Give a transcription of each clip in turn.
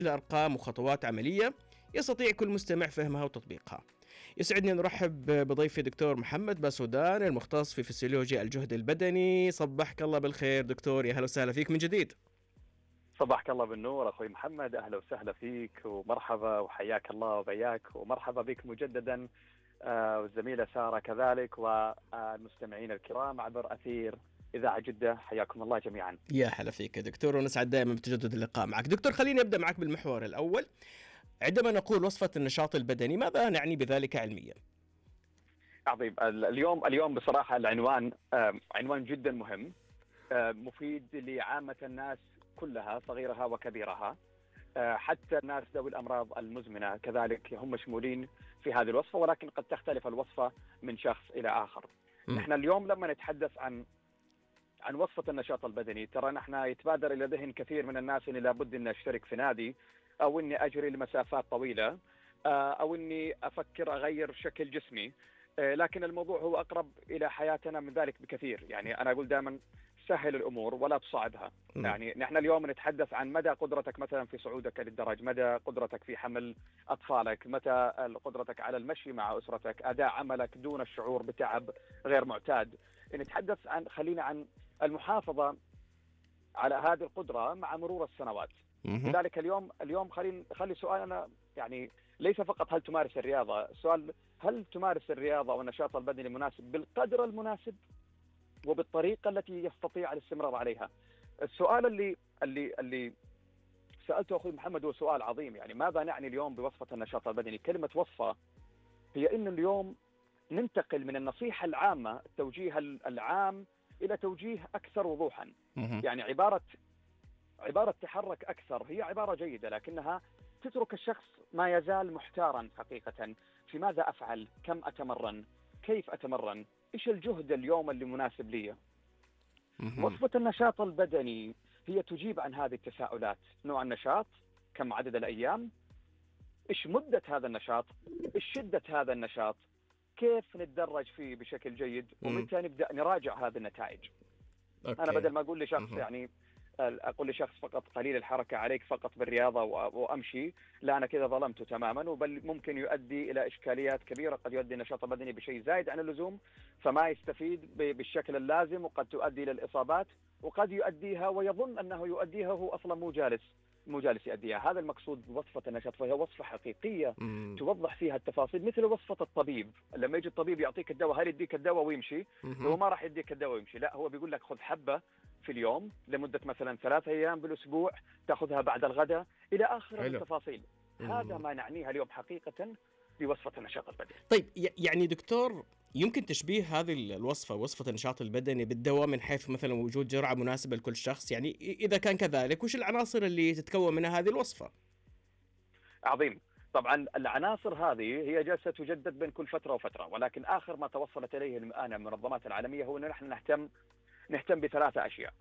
إلى أرقام وخطوات عملية يستطيع كل مستمع فهمها وتطبيقها. يسعدني أن نرحب بضيفي دكتور محمد باسودان، المختص في فسيولوجيا الجهد البدني. صبحك الله بالخير دكتور، يا هلا وسهلا فيك من جديد. صباحك الله بالنور أخوي محمد، أهلا وسهلا فيك ومرحبا وحياك الله وبياك ومرحبا بك مجددا، والزميلة سارة كذلك، والمستمعين الكرام عبر أثير إذاعة جدة، حياكم الله جميعا. يا هلا فيك يا دكتور، ونسعد دائما بتجدد اللقاء معك. دكتور خليني أبدأ معك بالمحور الأول. عندما نقول وصفة النشاط البدني ماذا نعني بذلك علميا؟ عظيم. اليوم بصراحة العنوان عنوان جدا مهم، مفيد لعامة الناس كلها صغيرها وكبيرها، حتى الناس ذوي الأمراض المزمنة كذلك هم مشمولين في هذه الوصفة، ولكن قد تختلف الوصفة من شخص إلى آخر. نحن اليوم لما نتحدث عن وصفة النشاط البدني، ترى نحن يتبادر إلى ذهن كثير من الناس إني لابد إني أشترك في نادي، أو إني أجري لمسافات طويلة، أو إني أفكر أغير شكل جسمي، لكن الموضوع هو أقرب إلى حياتنا من ذلك بكثير. يعني أنا أقول دائما سهل الأمور ولا تصعبها. يعني نحن اليوم نتحدث عن مدى قدرتك مثلا في صعودك للدرج، مدى قدرتك في حمل أطفالك، متى قدرتك على المشي مع أسرتك، أداء عملك دون الشعور بتعب غير معتاد. نتحدث خلينا عن المحافظة على هذه القدرة مع مرور السنوات. لذلك اليوم خلي سؤالنا يعني ليس فقط هل تمارس الرياضة، السؤال هل تمارس الرياضة والنشاط البدني المناسب بالقدر المناسب وبالطريقة التي يستطيع الاستمرار عليها. السؤال اللي سألته أخوي محمد هو سؤال عظيم. يعني ماذا نعني اليوم بوصفة النشاط البدني؟ كلمة وصفة هي إن اليوم ننتقل من النصيحة العامة، التوجيه العام، إلى توجيه أكثر وضوحا. يعني عبارة تحرك أكثر هي عبارة جيدة، لكنها تترك الشخص ما يزال محتارا حقيقة في ماذا أفعل، كم أتمرن، كيف أتمرن، إيش الجهد اليوم اللي مناسب لي. وصفة النشاط البدني هي تجيب عن هذه التساؤلات: نوع النشاط، كم عدد الأيام، إيش مدة هذا النشاط، إيش شدة هذا النشاط، كيف نتدرج فيه بشكل جيد، ومتى نبدأ نراجع هذه النتائج. أنا بدل ما أقول لشخص يعني أقول لشخص فقط قليل الحركة، عليك فقط بالرياضة وأمشي، لا، أنا كذا ظلمته تماما، وبل ممكن يؤدي إلى إشكاليات كبيرة. قد يؤدي النشاط البدني بشيء زايد عن اللزوم فما يستفيد بالشكل اللازم، وقد تؤدي إلى الإصابات، وقد يؤديها ويظن أنه يؤديها وهو أصلا مو جالس يؤديها. هذا المقصود بوصفة النشاط، فهي وصفة حقيقية توضح فيها التفاصيل، مثل وصفة الطبيب. لما يجي الطبيب يعطيك الدواء، هل يديك الدواء ويمشي؟ هو ما راح يديك الدواء ويمشي، لا، هو بيقول لك خذ حبة في اليوم لمدة مثلا 3 أيام بالأسبوع، تأخذها بعد الغداء، إلى آخر التفاصيل. هذا ما نعنيها اليوم حقيقة بوصفة النشاط البدني. طيب يعني دكتور، يمكن تشبيه هذه الوصفة، وصفة النشاط البدني، بالدواء من حيث مثلا وجود جرعة مناسبة لكل شخص؟ يعني إذا كان كذلك، وش العناصر اللي تتكون منها هذه الوصفة؟ عظيم. طبعا العناصر هذه هي جالسة تجدد بين كل فترة وفترة، ولكن آخر ما توصلت إليه الآن المنظمات العالمية هو أن نحن نهتم ب3 أشياء.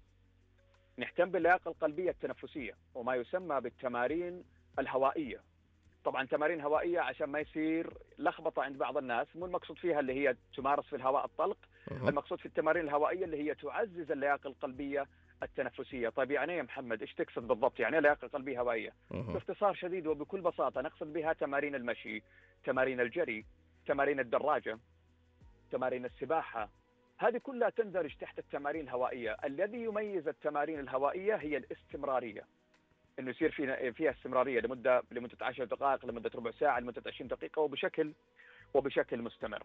نهتم باللياقة القلبية التنفسية، وما يسمى بالتمارين الهوائية. طبعا تمارين هوائية عشان ما يصير لخبطة عند بعض الناس، مو المقصود فيها اللي هي تمارس في الهواء الطلق، المقصود في التمارين الهوائية اللي هي تعزز اللياقة القلبية التنفسية. طيب يعني يا محمد ايش تقصد بالضبط؟ يعني لياقة قلبية هوائية باختصار شديد وبكل بساطة نقصد بها تمارين المشي، تمارين الجري، تمارين الدراجة، تمارين السباحة. هذه كلها تندرج تحت التمارين الهوائية. الذي يميز التمارين الهوائية هي الاستمرارية، انه يصير فيها استمرارية لمدة 10 دقائق، لمدة ربع ساعة، لمدة 20 دقيقة، وبشكل مستمر.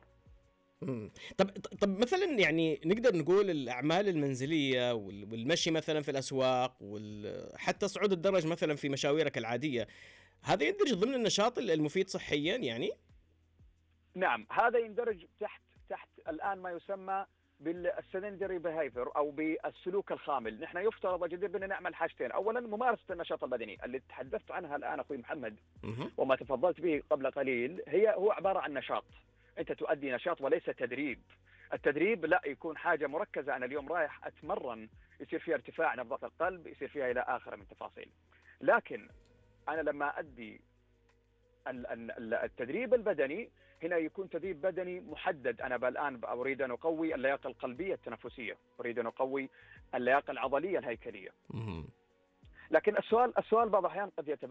طب مثلا يعني نقدر نقول الأعمال المنزلية والمشي مثلا في الأسواق، وحتى صعود الدرج مثلا في مشاويرك العادية، هذا يندرج ضمن النشاط المفيد صحيا يعني؟ نعم، هذا يندرج تحت الآن ما يسمى بالسيدنتري بيهيفير أو بالسلوك الخامل. نحن يفترض جدا بأن نعمل حاجتين: أولا ممارسة النشاط البدني اللي تحدثت عنها الآن أخوي محمد وما تفضلت به قبل قليل، هو عبارة عن نشاط. أنت تؤدي نشاط وليس تدريب. التدريب لا، يكون حاجة مركزة، أنا اليوم رايح أتمرن، يصير فيها ارتفاع نبضات القلب، يصير فيها إلى آخر من تفاصيل. لكن أنا لما أدي التدريب البدني هنا يكون تدريب بدني محدد. أنا الآن أريد أن أقوي اللياقة القلبية التنفسية، أريد أن أقوي اللياقة العضلية الهيكلية. لكن السؤال بعض الأحيان قد